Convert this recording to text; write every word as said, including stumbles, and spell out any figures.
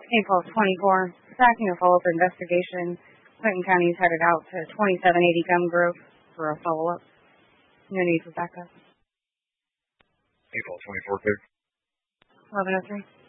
April twenty-fourth, tracking a follow-up investigation. Clinton County is headed out to twenty-seven eighty Gum Grove for a follow-up. No need for backup. April twenty-fourth, eleven oh three.